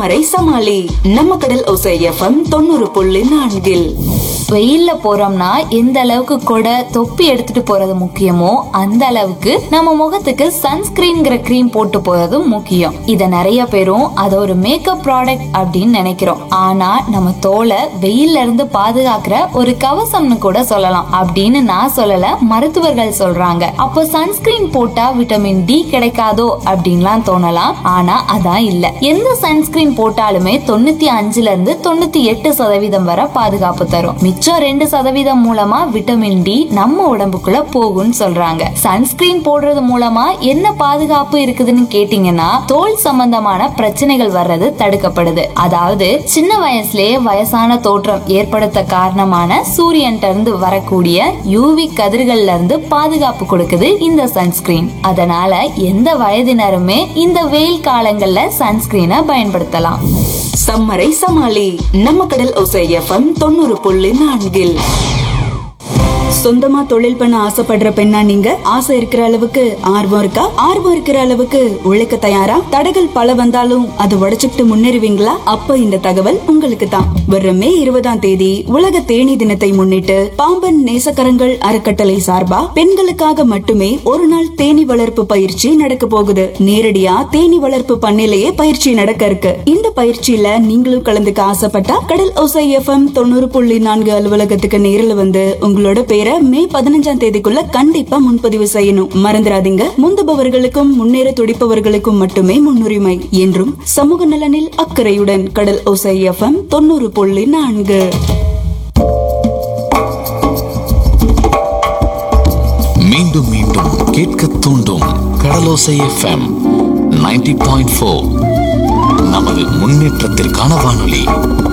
சம்மரை சமாளி. நம்ம கடல் ஓசை எஃப்எம் 90.4. வெயில்ல போறோம்னா எந்த அளவுக்கு கொடை தொப்பி எடுத்துட்டு போறது முக்கியமோ அந்த அளவுக்கு நம்ம முகத்துக்கு சன்ஸ்கிரீன்ங்கிற கிரீம் போட்டு போறது முக்கியம். இத நிறைய பேரும் அத ஒரு மேக்கப் ப்ராடக்ட் அப்படின்னு நினைக்கிறோம். ஆனா நம்ம தோலை வெயில்ல இருந்து பாதுகாக்கிற ஒரு கவசம்னு கூட சொல்லலாம். அப்படின்னு நான் சொல்லல, மருத்துவர்கள் சொல்றாங்க. அப்போ சன்ஸ்கிரீன் போட்டா விட்டமின் டி கிடைக்காதோ அப்படின்லாம் தோணலாம். ஆனா அதான் இல்ல. எந்த சன்ஸ்கிரீன் போட்டாலுமே 95% இருந்து 98% வரை பாதுகாப்பு தரும். மிச்சம் 2% மூலமா விட்டமின் டி நம்ம உடம்புக்குள்ள போகும்னு சொல்றாங்க. சன்ஸ்கிரீன் போடுறது மூலமா என்ன பாதுகாப்பு இருக்குதுன்னு கேட்டீங்கன்னா, தோல் சம்பந்தமான பிரச்சனைகள் வர்றது தடுக்கப்படுது. அதாவது சின்ன வயசுலயே வயசான தோற்றம் ஏற்படுத்த காரணமான சூரியன்ல இருந்து வரக்கூடிய யூவி கதிர்கள்ல இருந்து பாதுகாப்பு கொடுக்குது இந்த சன்ஸ்கிரீன். அதனால எந்த வயதினருமே இந்த வெயில் காலங்கள்ல சன்ஸ்கிரீனை பயன்படுத்தலாம். சம்மரை சமாளி. நம்ம கடல் ஓசை எஃப்எம் 90.4. சொந்தமா தொழில் பண்ண ஆசைப்படுற பெண்ணா நீங்க? ஆசை இருக்கிற அளவுக்கு ஆர்வம் இருக்கா? ஆர்வம் இருக்கிற அளவுக்கு உழைக்க தயாரா? தடைகள் பல வந்தாலும் அதை உடைச்சுக்கிட்டு முன்னேறுவீங்களா? அப்ப இந்த தகவல் உங்களுக்கு தான். வர்ற மே 20ஆம் தேதி உலக தேனீ தினத்தை முன்னிட்டு பாம்பன் நேசக்கரங்கள் அறக்கட்டளை சார்பா பெண்களுக்காக மட்டுமே ஒரு நாள் தேனீ வளர்ப்பு பயிற்சி நடக்க போகுது. நேரடியா தேனீ வளர்ப்பு பண்ணையிலேயே பயிற்சி நடக்க இருக்கு. இந்த பயிற்சியில நீங்களும் கலந்துக்க ஆசைப்பட்டா கடல் ஓசை எஃப்எம் 90.4 அலுவலகத்துக்கு நேரில் வந்து உங்களோட பேரை மே 15ஆம் தேதிக்குள்ள கண்டிப்பா முன்பதிவு செய்யணும். மறந்துடாதீங்க. முந்துபவர்களுக்கும் முன்னேற துடிப்பவர்களுக்கும் மட்டுமே முன்னுரிமை. என்றும் சமூக நலனில் அக்கறையுடன் கடல் ஓசை எஃப்எம் 90.4. மீண்டும் மீண்டும் கேட்க தூண்டும் கடலோசை எஃப்எம் 90.4. நமது முன்னேற்றத்திற்கான வானொலி.